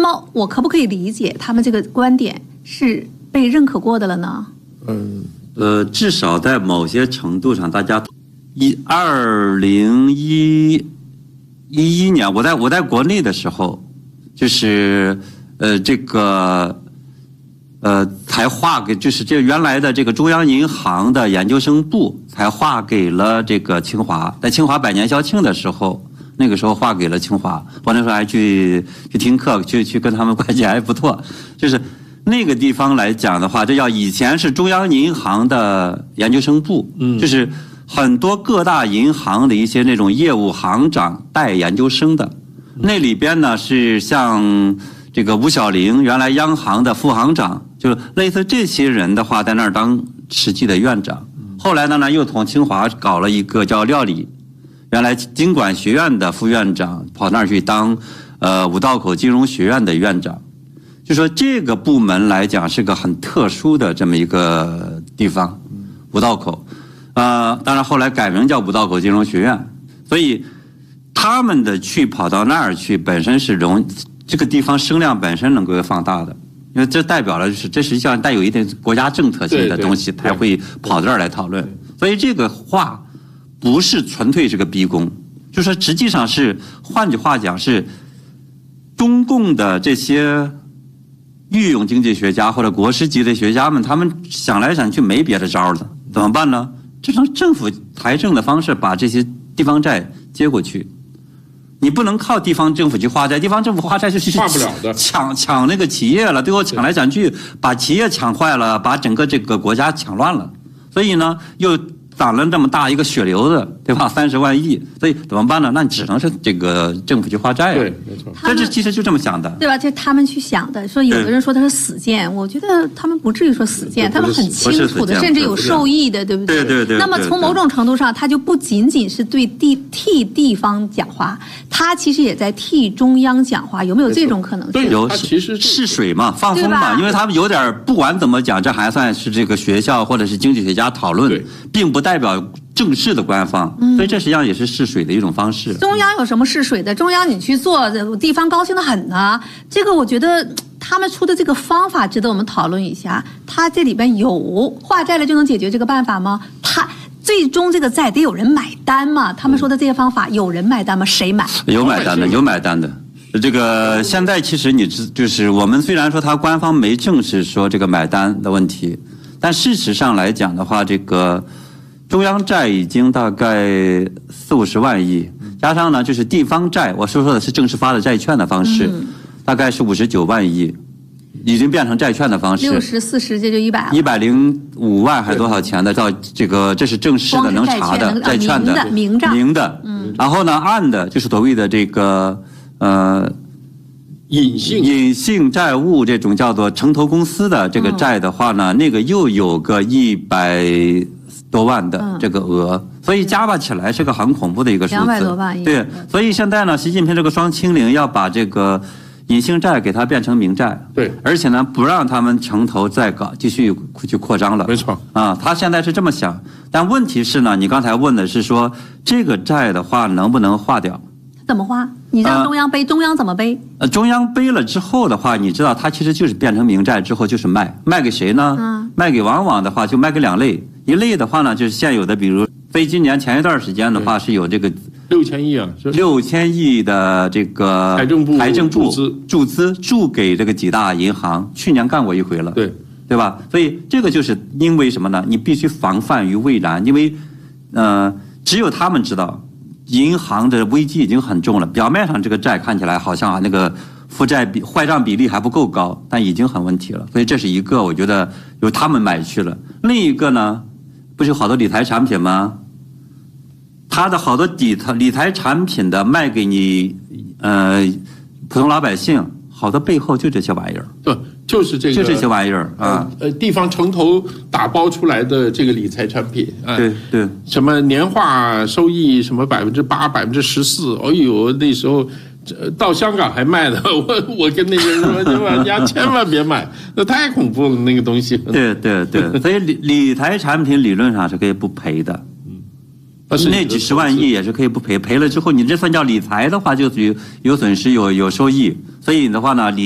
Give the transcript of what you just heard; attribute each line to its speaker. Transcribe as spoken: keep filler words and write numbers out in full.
Speaker 1: 么我可不可以理解他们这个观点是被认可过的了呢？
Speaker 2: 嗯，呃，至少在某些程度上，大家一二零一一一年，我在我在国内的时候，就是呃这个呃才划给，就是这原来的这个中央银行的研究生部才划给了这个清华，在清华百年校庆的时候。那个时候划给了清华，我那时候还去去听课，去去跟他们关系还不错。就是那个地方来讲的话，这叫以前是中央银行的研究生部，嗯，就是很多各大银行的一些那种业务行长带研究生的。那里边呢是像这个吴小玲，原来央行的副行长，就是类似这些人的话，在那儿当实际的院长。后来呢呢又从清华搞了一个叫廖理。原来经管学院的副院长跑那儿去当，呃五道口金融学院的院长，就说这个部门来讲是个很特殊的这么一个地方，五道口，呃，当然后来改名叫五道口金融学院，所以他们的去跑到那儿去，本身是容这个地方声量本身能够放大的，因为这代表了就是这实际上带有一点国家政策性的东西，才会跑这儿来讨论，所以这个话。不是纯粹是个逼宫，就是说实际上是，换句话讲是，中共的这些御用经济学家或者国师级的学家们，他们想来想去没别的招了，怎么办呢？就从政府财政的方式把这些地方债接过去，你不能靠地方政府去花债，地方政府花债就是
Speaker 3: 花不了的，
Speaker 2: 抢抢那个企业了，最后抢来抢去，把企业抢坏了，把整个这个国家抢乱了，所以呢又。攒了这么大一个血流子，对吧？三十万亿，所以怎么办呢？那你只能是这个政府去花债啊。
Speaker 3: 对，没错。
Speaker 2: 这是其实就这么想的，
Speaker 1: 对吧？这他们去想的。说有的人说他是死谏，我觉得他们不至于说死谏，他们很清楚的，甚至有受益的，对不对？
Speaker 2: 对对对。
Speaker 1: 那么从某种程度上，他就不仅仅是对地替地方讲话，他其实也在替中央讲话，有没有这种可能性？
Speaker 2: 有，
Speaker 3: 其实
Speaker 2: 试水嘛，放风嘛，因为他们有点不管怎么讲，这还算是这个学校或者是经济学家讨论，并不代表。正式的官方，所以这实际上也是试水的一种方式。
Speaker 1: 中央有什么试水的？中央你去做，地方高兴的很呢。这个我觉得他们出的这个方法值得我们讨论一下。他这里边有化债了就能解决这个办法吗？他最终这个债得有人买单吗？他们说的这些方法有人买单吗？谁买？
Speaker 2: 有买单的，有买单的。这个现在其实你知，就是我们虽然说他官方没正式说这个买单的问题，但事实上来讲的话，这个。中央债已经大概四五十万亿，加上呢就是地方债，我说说的是正式发的债券的方式，嗯、大概是五十九万亿，已经变成债券的方式。
Speaker 1: 六十四十这就一百了。
Speaker 2: 一百零五万还多少钱的？到这个这是正式的能查的债券的
Speaker 1: 明的
Speaker 2: 明的，嗯，然后呢暗的就是所谓的这个呃。
Speaker 3: 隐性
Speaker 2: 隐性债务这种叫做城投公司的这个债的话呢，嗯、那个又有个一百多万的这个额，嗯、所以加吧起来是个很恐怖的一个数字。两
Speaker 1: 百多万。
Speaker 2: 对，所以现在呢，习近平这个双清零要把这个隐性债给它变成明债，
Speaker 3: 对，
Speaker 2: 而且呢不让他们城投再搞继续去扩张了。
Speaker 3: 没错
Speaker 2: 啊，他现在是这么想，但问题是呢，你刚才问的是说这个债的话能不能划掉？
Speaker 1: 怎么花？你让中央背，呃、中央怎么背？
Speaker 2: 呃，中央背了之后的话，你知道它其实就是变成明债之后就是卖，卖给谁呢？嗯，卖给往往的话就卖给两类，一类的话呢就是现有的，比如非今年前一段时间的话是有这个
Speaker 3: 六千亿啊，
Speaker 2: 六千亿的这个
Speaker 3: 财政部
Speaker 2: 财政部
Speaker 3: 注资
Speaker 2: 注资注给这个几大银行，去年干过一回了，
Speaker 3: 对
Speaker 2: 对吧？所以这个就是因为什么呢？你必须防范于未然，因为呃只有他们知道。银行的危机已经很重了，表面上这个债看起来好像啊那个负债比坏账比例还不够高，但已经很问题了。所以这是一个，我觉得由他们买去了。另一个呢，不是有好多理财产品吗？他的好多理财理财产品的卖给你，呃，普通老百姓，好多背后就这些玩意儿。
Speaker 3: 对，就是这个，
Speaker 2: 就这些玩意儿啊。
Speaker 3: 呃，地方城投打包出来的这个理财产品，啊、
Speaker 2: 对对，
Speaker 3: 什么年化收益什么百分之八、百分之十四，哎呦，那时候到香港还卖呢。我我跟那个人说，对吧？人家千万别买，那太恐怖了，那个东西。
Speaker 2: 对对对，所以理理财产品理论上是可以不赔的。那几十万亿也是可以不赔，赔了之后你这算叫理财的话，就属于有损失有有收益，所以的话呢，理